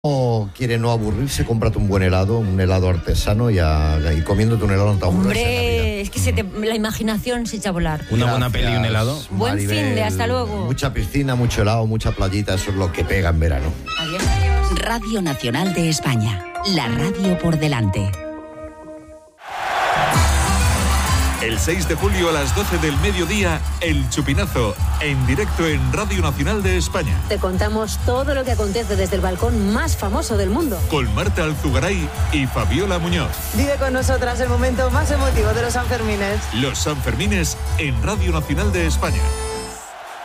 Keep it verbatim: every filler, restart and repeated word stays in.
O quiere no aburrirse, cómprate un buen helado, un helado artesano y, a, y comiéndote un helado no te aburres. Hombre, es que se te, la imaginación se echa a volar. Una Gracias, buena peli y un helado. Buen Maribel. fin de, hasta luego. Mucha piscina, mucho helado, mucha playita, eso es lo que pega en verano. Adiós. Radio Nacional de España, la radio por delante. El seis de julio a las doce del mediodía, El Chupinazo, en directo en Radio Nacional de España. Te contamos todo lo que acontece desde el balcón más famoso del mundo. Con Marta Alzugaray y Fabiola Muñoz. Vive con nosotras el momento más emotivo de los Sanfermines. Los Sanfermines en Radio Nacional de España.